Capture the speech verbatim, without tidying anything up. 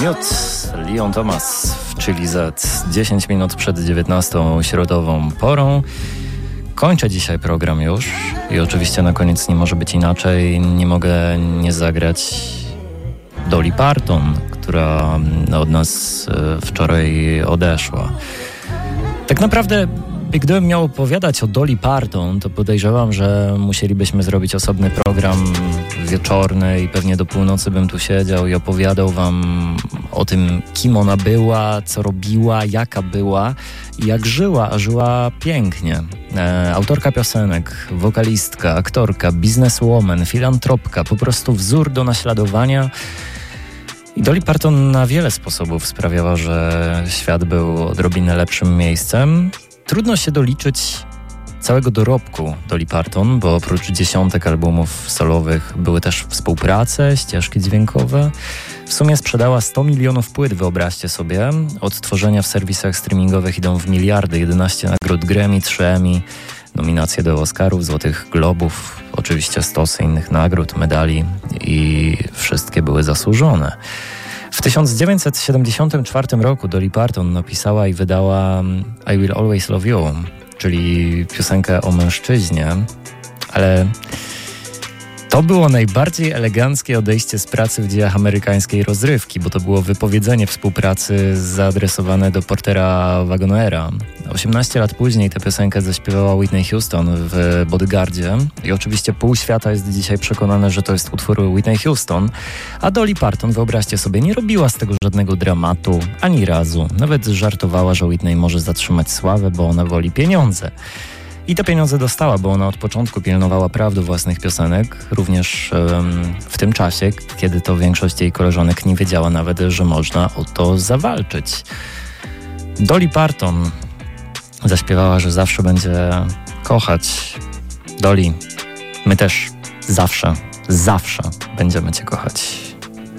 Miód, Leon Thomas w Chili Z. dziesięć minut przed dziewiętnastą środową porą. Kończę dzisiaj program już i oczywiście na koniec nie może być inaczej. Nie mogę nie zagrać Dolly Parton, która od nas wczoraj odeszła. Tak naprawdę, gdybym miał opowiadać o Dolly Parton, to podejrzewam, że musielibyśmy zrobić osobny program wieczorny i pewnie do północy bym tu siedział i opowiadał wam o tym, kim ona była, co robiła, jaka była i jak żyła, a żyła pięknie. E, autorka piosenek, wokalistka, aktorka, bizneswoman, filantropka, po prostu wzór do naśladowania. I Dolly Parton na wiele sposobów sprawiała, że świat był odrobinę lepszym miejscem. Trudno się doliczyć całego dorobku Dolly Parton, bo oprócz dziesiątek albumów solowych były też współprace, ścieżki dźwiękowe. W sumie sprzedała sto milionów płyt, wyobraźcie sobie. Od tworzenia w serwisach streamingowych idą w miliardy, jedenaście nagród Grammy, trzy Emmy, nominacje do Oscarów, Złotych Globów, oczywiście stosy innych nagród, medali i wszystkie były zasłużone. W tysiąc dziewięćset siedemdziesiątym czwartym roku Dolly Parton napisała i wydała I Will Always Love You, czyli piosenkę o mężczyźnie, ale to było najbardziej eleganckie odejście z pracy w dziejach amerykańskiej rozrywki, bo to było wypowiedzenie współpracy zaadresowane do Portera Wagonera. osiemnaście lat później tę piosenkę zaśpiewała Whitney Houston w Bodyguardzie i oczywiście pół świata jest dzisiaj przekonane, że to jest utwór Whitney Houston, a Dolly Parton, wyobraźcie sobie, nie robiła z tego żadnego dramatu ani razu. Nawet żartowała, że Whitney może zatrzymać sławę, bo ona woli pieniądze. I te pieniądze dostała, bo ona od początku pilnowała praw do własnych piosenek, również um, w tym czasie, kiedy to większość jej koleżanek nie wiedziała nawet, że można o to zawalczyć. Dolly Parton zaśpiewała, że zawsze będzie kochać. Dolly, my też zawsze, zawsze będziemy cię kochać.